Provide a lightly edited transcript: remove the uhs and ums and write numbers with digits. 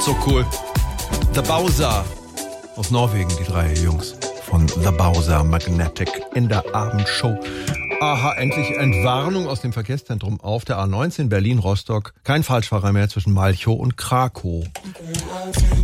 So cool. The Bowser aus Norwegen, die 3 Jungs von The Bowser Magnetic in der Abendshow. Aha, endlich Entwarnung aus dem Verkehrszentrum auf der A19 Berlin-Rostock. Kein Falschfahrer mehr zwischen Malchow und Krakow.